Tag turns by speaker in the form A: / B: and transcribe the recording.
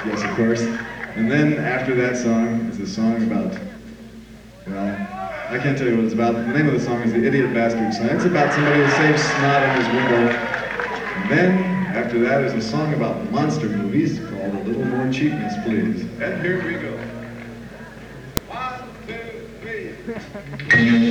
A: Yes, of course. And then after that song is a song about, well, I can't tell you what it's about. The name of the song is The Idiot Bastard Song. It's about somebody who saves snot on his window. And then after that is a song about monster movies called A Little More Cheapness, Please. And here we go. 1, 2, 3.